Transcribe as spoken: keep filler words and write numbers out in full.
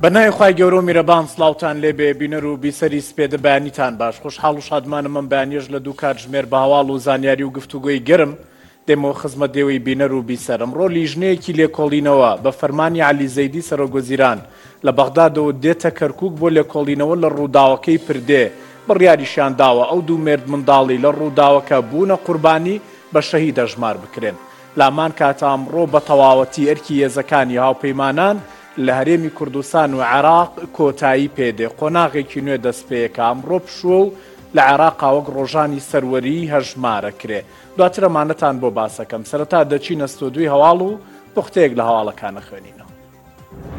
بەنای خوای گەورە و میرەبان سڵاوتان لێبێ بینەر و بیسەری سپێدە بەیانیتان باش خۆشحاڵ و شادمانم من بەیانیەش لە دوو کاتژمێر بە هەواڵ و زانیاری و گفتوگۆی گەرم دێمەوە خزمەت دێوەی بینەر و بیسەر ئەمڕۆ لیژنەیەکی لێکۆڵینەوە بە فەرمانی عەلی زەیدی سەرۆکوەزیران لە بەغدادەوە دێتە کەرکووک بۆ لێکۆڵینەوە لە ڕووداوەکەی پردێ بڕیاریشیان داوە ئەو دوو مێرد منداڵی لە ڕووداوەکە بوونە قوربانی بە شەهید دەژمار بکرێن لامان کاتە ئەمڕۆ بە تەواوەتی ئەرکی هێزەکانی هاوپەیمانان لە هەرێمی کوردستان و عێراق کۆتایی پێدێ قۆناغێکی نوێ دەستپێیەکە ئەمڕۆ پشووە و لە عێراقا وەک ڕۆژانی سەروەری هەژمارە کرێ دواتر ئەمانەتان بۆ باسەکەم سەرەتا دەچینە ستۆدیۆی هەواڵ و پوختەیەک لە هەواڵەکانە خوێنین.